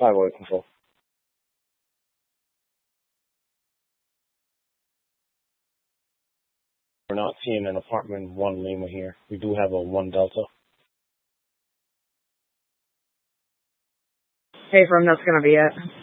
508 control. We're not seeing an apartment 1 Lima here. We do have a 1 Delta. Hey, from that's going to be it.